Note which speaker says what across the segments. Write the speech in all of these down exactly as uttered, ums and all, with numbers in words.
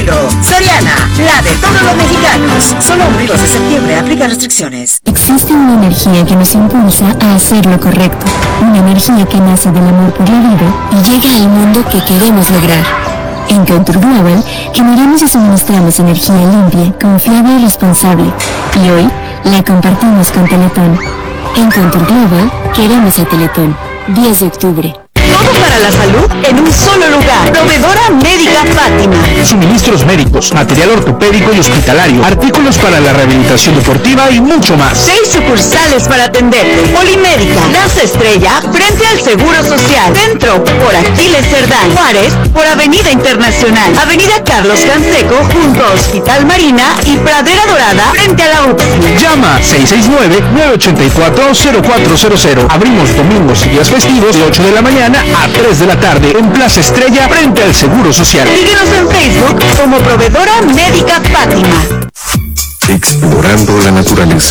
Speaker 1: enero. Soriana, la de todos los mexicanos. Solo el primero de septiembre, aplica restricciones.
Speaker 2: Existe una energía que nos impulsa a hacer lo correcto. Una energía que nace del amor por la vida y llega al mundo que queremos lograr. En Contour Global generamos y suministramos energía limpia, confiable y responsable. Y hoy la compartimos con Teletón. En Contour Global queremos a Teletón. diez de octubre.
Speaker 1: Todo para la salud en un solo lugar. Proveedora Médica Fátima.
Speaker 3: Suministros médicos, material ortopédico y hospitalario, artículos para la rehabilitación deportiva y mucho más.
Speaker 1: Seis sucursales para atenderte. Polimédica, Plaza Estrella, frente al Seguro Social. Centro, por Aquiles Cerdán. Juárez, por Avenida Internacional. Avenida Carlos Canseco, junto a Hospital Marina y Pradera Dorada, frente a la U P S I.
Speaker 3: Llama seis seis nueve, nueve ocho cuatro, cero cuatro cero cero. Abrimos domingos y días festivos de ocho de la mañana a tres de la tarde en Plaza Estrella frente al Seguro Social.
Speaker 1: Síguenos en Facebook como Proveedora Médica Fátima.
Speaker 4: Explorando la naturaleza.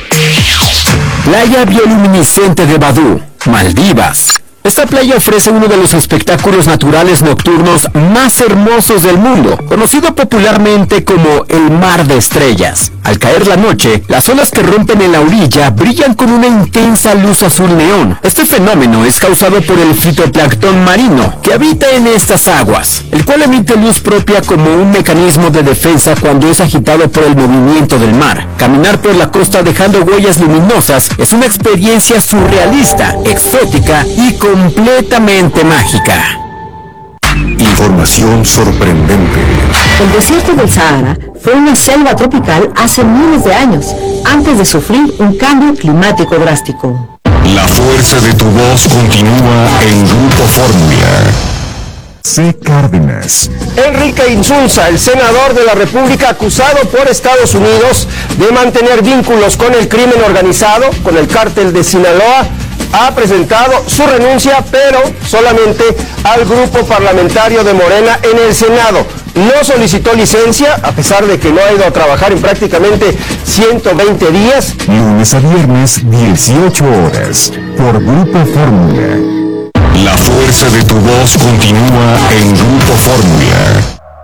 Speaker 5: Playa bioluminiscente de Badú, Maldivas. Esta playa ofrece uno de los espectáculos naturales nocturnos más hermosos del mundo, conocido popularmente como el Mar de Estrellas. Al caer la noche, las olas que rompen en la orilla brillan con una intensa luz azul neón. Este fenómeno es causado por el fitoplancton marino, que habita en estas aguas, el cual emite luz propia como un mecanismo de defensa cuando es agitado por el movimiento del mar. Caminar por la costa dejando huellas luminosas es una experiencia surrealista, exótica y completamente mágica.
Speaker 4: Información sorprendente.
Speaker 6: El desierto del Sahara fue una selva tropical hace miles de años, antes de sufrir un cambio climático drástico.
Speaker 4: La fuerza de tu voz continúa en Grupo Fórmula. C. Cárdenas.
Speaker 7: Enrique Insulza, el senador de la República acusado por Estados Unidos de mantener vínculos con el crimen organizado, con el cártel de Sinaloa, ha presentado su renuncia, pero solamente al grupo parlamentario de Morena en el Senado. No solicitó licencia, a pesar de que no ha ido a trabajar en prácticamente ciento veinte días.
Speaker 4: Lunes a viernes, dieciocho horas, por Grupo Fórmula. La fuerza de tu voz continúa en Grupo Fórmula.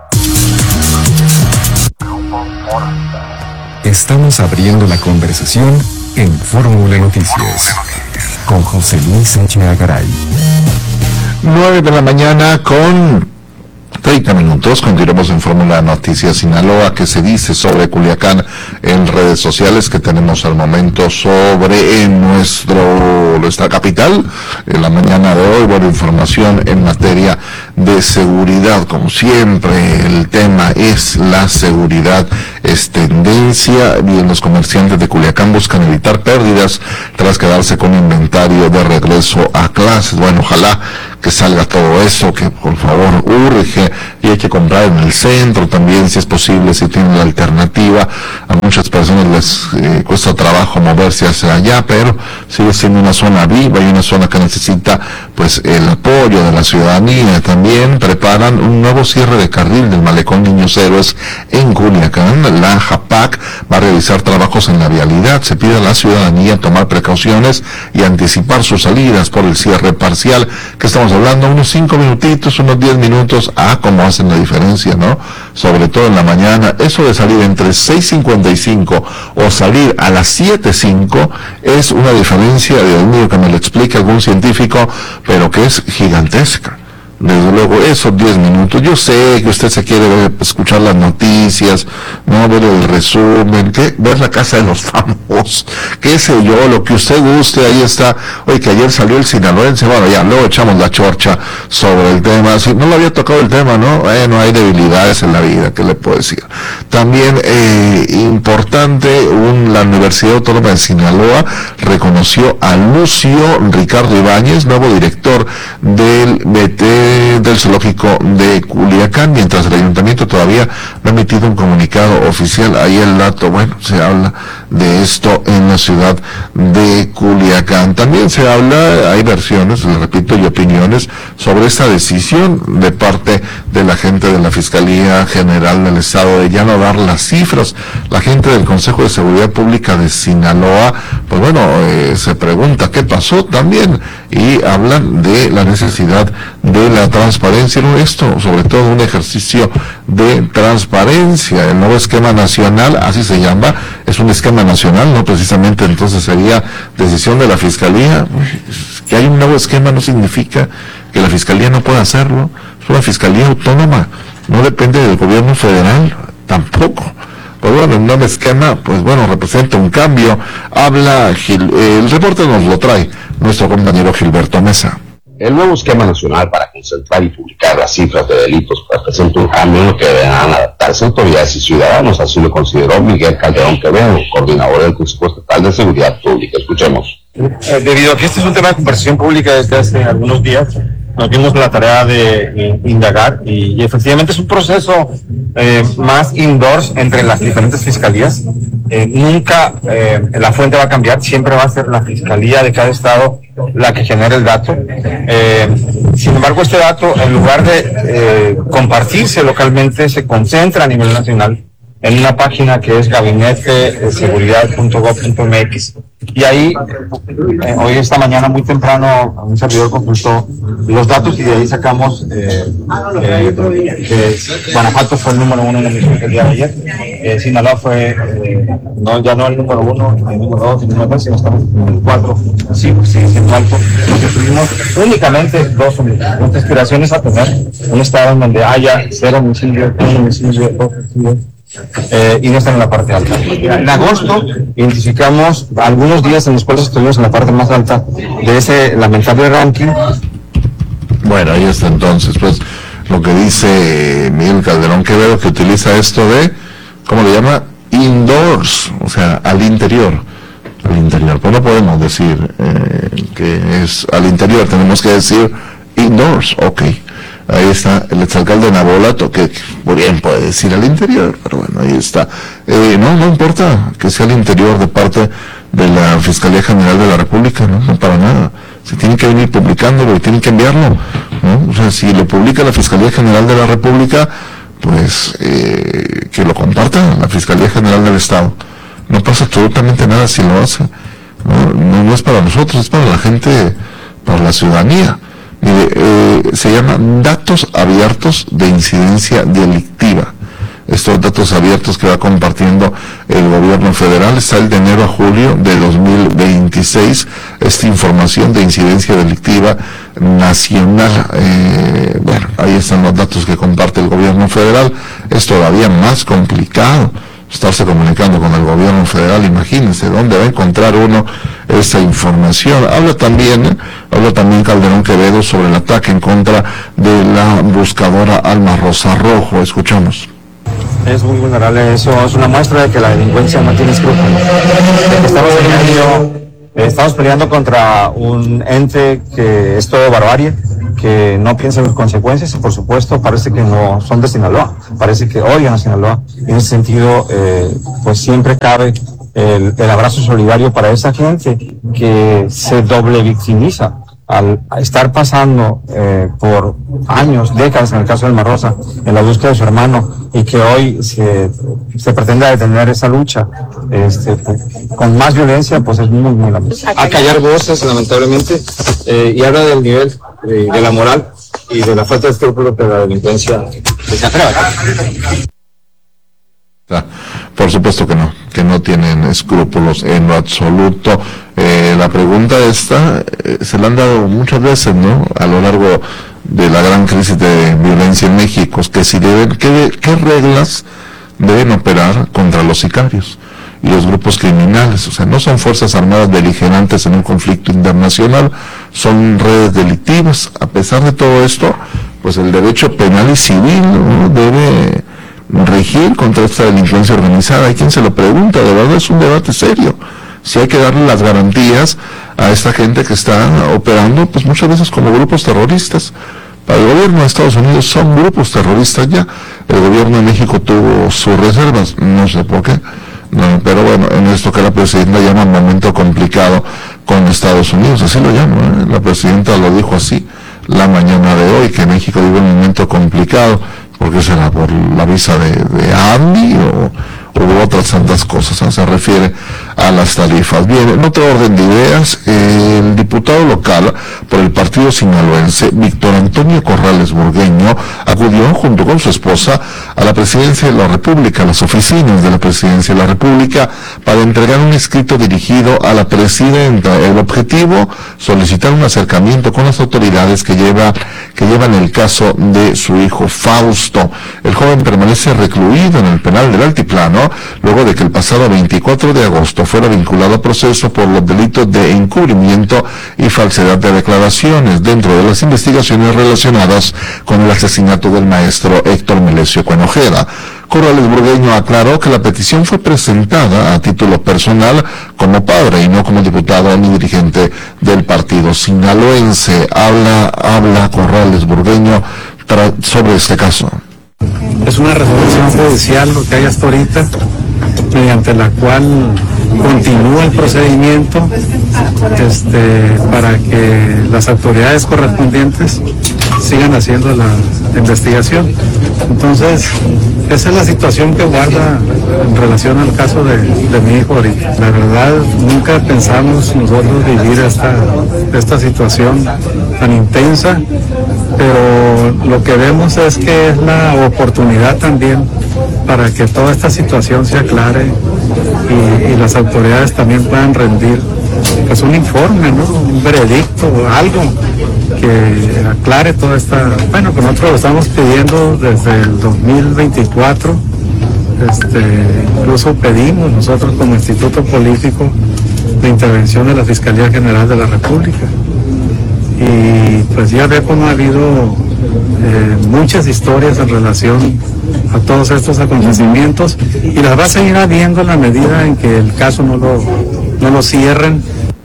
Speaker 4: Estamos abriendo la conversación en Fórmula Noticias con José Luis Echeagaray.
Speaker 8: nueve de la mañana con treinta minutos. Continuamos en Fórmula Noticias Sinaloa. ¿Qué se dice sobre Culiacán en redes sociales que tenemos al momento sobre en nuestro nuestra capital? En la mañana de hoy, buena información en materia de seguridad. Como siempre, el tema es la seguridad, es tendencia, y en los comerciantes de Culiacán buscan evitar pérdidas tras quedarse con inventario de regreso a clases. Bueno, ojalá que salga todo eso, que por favor urge, y hay que comprar en el centro también, si es posible, si tienen la alternativa. A muchas personas les eh, cuesta trabajo moverse hacia allá, pero sigue siendo una zona viva y una zona que necesita pues el apoyo de la ciudadanía. También preparan un nuevo cierre de carril del malecón Niños Héroes en Culiacán. La JAPAC va a realizar trabajos en la vialidad. Se pide a la ciudadanía tomar precauciones y anticipar sus salidas por el cierre parcial, que estamos hablando unos cinco minutitos, unos diez minutos, ah, cómo hacen la diferencia, ¿no? Sobre todo en la mañana. Eso de salir entre seis cincuenta y cinco o salir a las siete cinco es una diferencia, Dios mío, que me lo explique algún científico, pero que es gigantesca. Desde luego, esos diez minutos, yo sé que usted se quiere ver, escuchar las noticias, no ver el resumen, que ver la casa de los famosos, qué sé yo, lo que usted guste, ahí está. Oye, que ayer salió el sinaloense, bueno, ya luego echamos la chorcha sobre el tema, si no le había tocado el tema, ¿no? Bueno, hay debilidades en la vida, ¿qué le puedo decir? También, eh, importante, un, la Universidad Autónoma de Sinaloa reconoció a Lucio Ricardo Ibáñez, nuevo director del B T del zoológico de Culiacán, mientras el ayuntamiento todavía no ha emitido un comunicado oficial. Ahí el dato, bueno, se habla de esto en la ciudad de Culiacán. También se habla, hay versiones, les repito, y opiniones sobre esta decisión de parte de la gente de la Fiscalía General del Estado de ya no dar las cifras. La gente del Consejo de Seguridad Pública de Sinaloa, pues bueno, eh, se pregunta qué pasó también, y hablan de la necesidad de la la transparencia, ¿no? Esto, sobre todo un ejercicio de transparencia. El nuevo esquema nacional, así se llama, es un esquema nacional, no precisamente entonces sería decisión de la Fiscalía. Que hay un nuevo esquema no significa que la Fiscalía no pueda hacerlo, es una Fiscalía autónoma, no depende del gobierno federal, tampoco. Pues bueno, el nuevo esquema, pues bueno, representa un cambio. Habla, Gil, eh, el reporte nos lo trae nuestro compañero Gilberto Mesa.
Speaker 9: El nuevo esquema nacional para concentrar y publicar las cifras de delitos representa un cambio en lo que deberán adaptarse autoridades y ciudadanos, así lo consideró Miguel Calderón Quevedo, coordinador del Consejo Estatal de Seguridad Pública. Escuchemos.
Speaker 10: Eh, debido a que este es un tema de conversación pública desde hace algunos días, nos dimos la tarea de eh, indagar y, y efectivamente es un proceso eh, más indoors entre las diferentes fiscalías. Eh, nunca eh, la fuente va a cambiar, siempre va a ser la fiscalía de cada estado la que genera el dato. Eh, sin embargo, este dato, en lugar de eh, compartirse localmente, se concentra a nivel nacional en una página que es gabinete de seguridad punto gob punto m x. Y ahí, eh, hoy esta mañana muy temprano, un servidor consultó los datos y de ahí sacamos eh, eh, que Guanajuato fue el número uno en la emisión el día de ayer. Eh, Sinaloa fue, eh, no, ya no el número uno, el número dos, el número tres, sino estamos en el cuatro, cinco, sí, siendo alto. Porque tuvimos únicamente dos homicidios. Nuestra aspiración es a tener un estado en donde haya cero homicidios, un homicidio, dos homicidios. Eh, y no están en la parte alta. En agosto identificamos algunos días en los cuales estuvimos en la parte más alta de ese lamentable ranking.
Speaker 8: Bueno, ahí está entonces, pues, lo que dice Miguel Calderón Quevedo, que utiliza esto de, ¿cómo le llama? Indoors, o sea, al interior. Al interior, pues no podemos decir eh, que es al interior, tenemos que decir indoors, ok. Ahí está el exalcalde de Nabolato, que muy bien puede decir al interior, pero bueno, ahí está. Eh, no, no importa que sea al interior de parte de la Fiscalía General de la República, no, no para nada. Se tiene que venir publicándolo y tienen que enviarlo, ¿no? O sea, si lo publica la Fiscalía General de la República, pues eh, que lo comparta la Fiscalía General del Estado. No pasa absolutamente nada si lo hace. No, no, no es para nosotros, es para la gente, para la ciudadanía. Mire, eh, se llaman datos abiertos de incidencia delictiva. Estos datos abiertos que va compartiendo el gobierno federal, está el de enero a julio de dos mil veintiséis, esta información de incidencia delictiva nacional. Eh, bueno, ahí están los datos que comparte el gobierno federal. Es todavía más complicado estarse comunicando con el gobierno federal. Imagínense dónde va a encontrar uno esa información. Habla también, ¿eh? habla también Calderón Quevedo sobre el ataque en contra de la buscadora Alma Rosa Rojo. Escuchamos.
Speaker 10: Es muy vulnerable, eso es una muestra de que la delincuencia no tiene escrúpulos. Estamos peleando, estamos peleando contra un ente que es todo barbarie, que no piensa en las consecuencias y por supuesto parece que no son de Sinaloa, parece que odian a Sinaloa. Y en ese sentido, eh, pues siempre cabe el, el abrazo solidario para esa gente que se doble victimiza al estar pasando eh, por años, décadas en el caso de Alma Rosa, en la búsqueda de su hermano, y que hoy se, se pretenda detener esa lucha este, con más violencia, pues es muy, muy lamentable. A callar voces, lamentablemente, eh, y habla del nivel eh, de la moral y de la falta de escrúpulos de la delincuencia que se atreve.
Speaker 8: Por supuesto que no, que no tienen escrúpulos en lo absoluto. Eh, la pregunta esta eh, se la han dado muchas veces, ¿no? A lo largo de la gran crisis de violencia en México, que si deben, ¿qué, qué reglas deben operar contra los sicarios y los grupos criminales? O sea, no son fuerzas armadas beligerantes en un conflicto internacional, son redes delictivas. A pesar de todo esto, pues el derecho penal y civil, ¿no? debe regir contra esta delincuencia organizada. Hay quien se lo pregunta, de verdad es un debate serio. Si hay que darle las garantías a esta gente que está operando, pues muchas veces como grupos terroristas. Para el gobierno de Estados Unidos son grupos terroristas ya. El gobierno de México tuvo sus reservas, no sé por qué. No, pero bueno, en esto que la presidenta llama momento complicado con Estados Unidos, así lo llama, ¿eh? La presidenta lo dijo así la mañana de hoy, que México vive un momento complicado. ¿Por qué será? ¿Por la visa de, de Andy o, hubo otras tantas cosas, ¿no? Se refiere a las tarifas. Bien, en otro orden de ideas, eh, el diputado local por el partido sinaloense, Víctor Antonio Corrales Burgueño, acudió junto con su esposa a la Presidencia de la República, a las oficinas de la Presidencia de la República, para entregar un escrito dirigido a la presidenta. El objetivo, solicitar un acercamiento con las autoridades que lleva, que llevan el caso de su hijo Fausto. El joven permanece recluido en el penal del Altiplano, luego de que el pasado veinticuatro de agosto fuera vinculado a proceso por los delitos de encubrimiento y falsedad de declaraciones dentro de las investigaciones relacionadas con el asesinato del maestro Héctor Melesio Cuenojeda. Corrales Burgueño aclaró que la petición fue presentada a título personal como padre y no como diputado ni dirigente del partido sinaloense. Habla, habla Corrales Burgueño sobre este caso.
Speaker 11: Es una resolución judicial lo que hay hasta ahorita, mediante la cual continúa el procedimiento este, para que las autoridades correspondientes sigan haciendo la investigación. Entonces, esa es la situación que guarda en relación al caso de, de mi hijo ahorita. La verdad, nunca pensamos nosotros vivir esta, esta situación tan intensa, pero lo que vemos es que es la oportunidad también para que toda esta situación se aclare y, y las autoridades también puedan rendir pues un informe, ¿no? Un veredicto, algo que aclare toda esta... Bueno, que nosotros lo estamos pidiendo desde el dos mil veinticuatro, este, incluso pedimos nosotros como instituto político de intervención de la Fiscalía General de la República. Y pues ya ve cómo ha habido eh, muchas historias en relación a todos estos acontecimientos y las va a seguir habiendo en la medida en que el caso no lo, no lo cierren.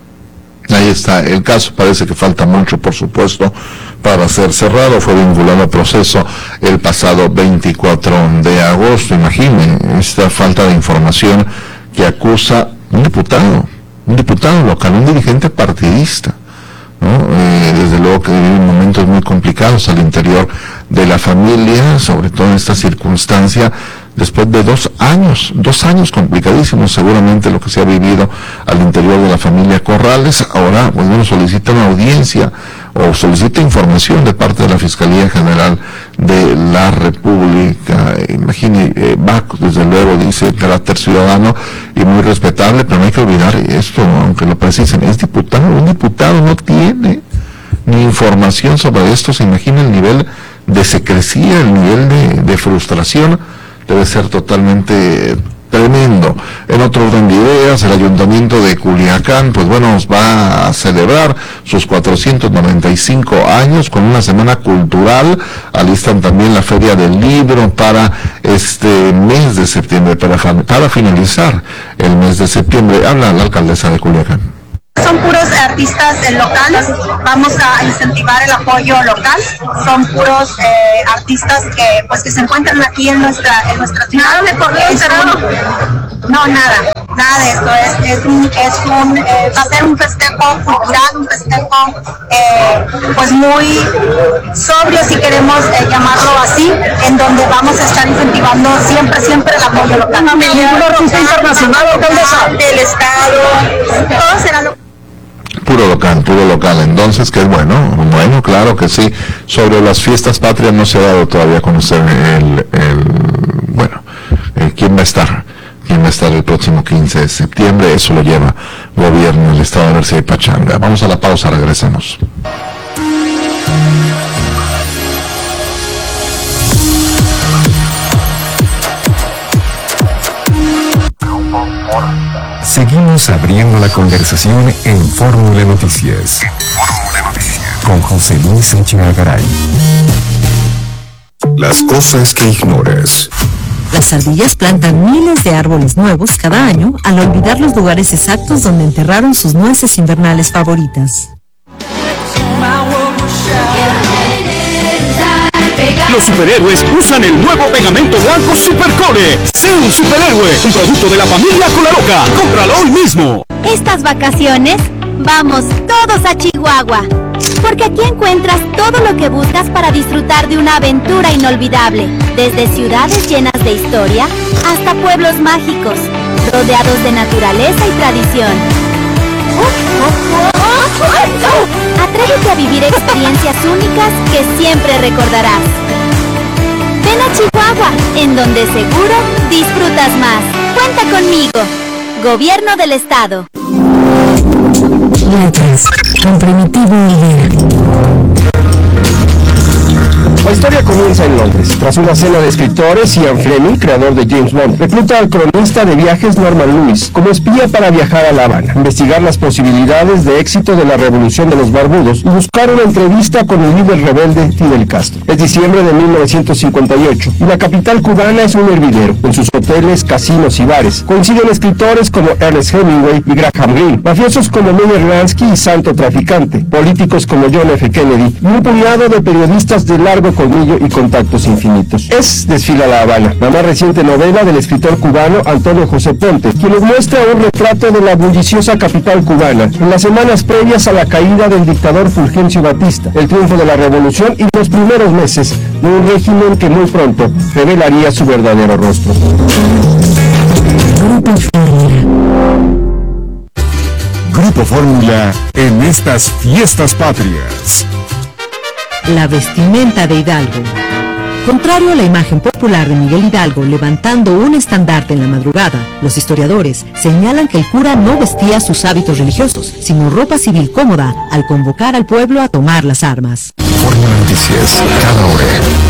Speaker 8: Ahí está, el caso parece que falta mucho, por supuesto, para ser cerrado. Fue vinculado a proceso el pasado veinticuatro de agosto. Imaginen esta falta de información que acusa un diputado, un diputado local, un dirigente partidista, ¿no? Eh, desde luego que viven momentos muy complicados al interior de la familia, sobre todo en esta circunstancia, después de dos años, dos años complicadísimos, seguramente lo que se ha vivido al interior de la familia Corrales. Ahora, pues bueno, solicita una audiencia o solicita información de parte de la Fiscalía General de la República. Imagine, eh, va, desde luego, dice, carácter ciudadano y muy respetable, pero no hay que olvidar esto, aunque lo precisen, es diputado, un diputado no tiene ni información sobre esto. Se imagina el nivel de secrecía, el nivel de, de frustración, debe ser totalmente tremendo. En otro orden de ideas, el Ayuntamiento de Culiacán, pues bueno, va a celebrar sus cuatrocientos noventa y cinco años con una semana cultural. Alistan también la Feria del Libro para este mes de septiembre, para, para finalizar el mes de septiembre. Habla la alcaldesa de Culiacán.
Speaker 12: Son puros artistas locales, vamos a incentivar el apoyo local, son puros eh, artistas que pues que se encuentran aquí en nuestra en nuestra ciudad. ¿Nada de corrido cerrado? No, nada, nada de esto, es, es un, es un eh, va a ser un festejo cultural, un festejo eh, pues muy sobrio, si queremos eh, llamarlo así, en donde vamos a estar incentivando siempre, siempre el apoyo local. ¿Ningún artista internacional, alcaldesa? Del Estado, todo será local.
Speaker 8: Puro local, puro local, entonces, que es bueno, bueno, claro que sí. Sobre las fiestas patrias no se ha dado todavía a conocer el, el bueno, el, quién va a estar, quién va a estar el próximo quince de septiembre, eso lo lleva gobierno del estado, a ver si hay pachanga. Vamos a la pausa, regresamos.
Speaker 4: Seguimos abriendo la conversación en Fórmula Noticias. Fórmula Noticias. Con José Luis Echeagaray. Las cosas que ignoras.
Speaker 6: Las ardillas plantan miles de árboles nuevos cada año al olvidar los lugares exactos donde enterraron sus nueces invernales favoritas.
Speaker 13: Los superhéroes usan el nuevo pegamento blanco Supercore. Sé un superhéroe, un producto de la familia Colaroca. Cómpralo hoy mismo.
Speaker 14: Estas vacaciones, vamos todos a Chihuahua. Porque aquí encuentras todo lo que buscas para disfrutar de una aventura inolvidable. Desde ciudades llenas de historia hasta pueblos mágicos, rodeados de naturaleza y tradición. Atrévete a vivir experiencias únicas que siempre recordarás. Ven a Chihuahua, en donde seguro disfrutas más. Cuenta conmigo. Gobierno del Estado.
Speaker 2: Letras, con Primitivo Idea.
Speaker 7: La historia comienza en Londres. Tras una cena de escritores, Ian Fleming, creador de James Bond, recluta al cronista de viajes Norman Lewis como espía para viajar a La Habana, investigar las posibilidades de éxito de la revolución de los barbudos y buscar una entrevista con el líder rebelde Fidel Castro. Es diciembre de mil novecientos cincuenta y ocho y la capital cubana es un hervidero. En sus hoteles, casinos y bares coinciden escritores como Ernest Hemingway y Graham Greene, mafiosos como Meyer Lansky y Santo Traficante, políticos como John F. Kennedy y un puñado de periodistas de largo colmillo y contactos infinitos. Es Desfila La Habana, la más reciente novela del escritor cubano Antonio José Ponte, quien nos muestra un retrato de la bulliciosa capital cubana en las semanas previas a la caída del dictador Fulgencio Batista, el triunfo de la revolución y los primeros meses de un régimen que muy pronto revelaría su verdadero rostro.
Speaker 4: Grupo Fórmula en estas fiestas patrias.
Speaker 6: La vestimenta de Hidalgo. Contrario a la imagen popular de Miguel Hidalgo levantando un estandarte en la madrugada, los historiadores señalan que el cura no vestía sus hábitos religiosos, sino ropa civil cómoda al convocar al pueblo a tomar las armas.
Speaker 4: Fórmula Noticias, cada hora.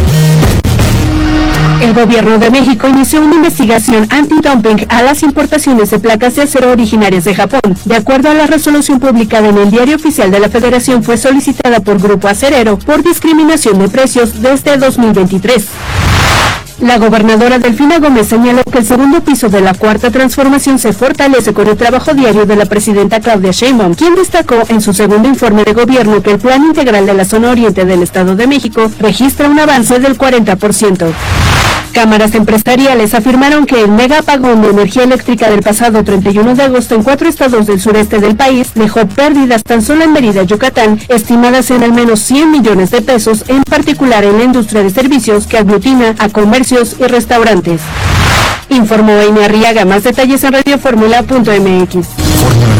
Speaker 15: El gobierno de México inició una investigación anti-dumping a las importaciones de placas de acero originarias de Japón. De acuerdo a la resolución publicada en el Diario Oficial de la Federación, fue solicitada por Grupo Acerero por discriminación de precios desde dos mil veintitrés. La gobernadora Delfina Gómez señaló que el segundo piso de la Cuarta Transformación se fortalece con el trabajo diario de la presidenta Claudia Sheinbaum, quien destacó en su segundo informe de gobierno que el Plan Integral de la Zona Oriente del Estado de México registra un avance del cuarenta por ciento. Cámaras empresariales afirmaron que el mega apagón de energía eléctrica del pasado treinta y uno de agosto en cuatro estados del sureste del país dejó pérdidas tan solo en Mérida, Yucatán, estimadas en al menos cien millones de pesos, en particular en la industria de servicios que aglutina a comercios y restaurantes. Informó Amy Arriaga. Más detalles en radioformula punto m x.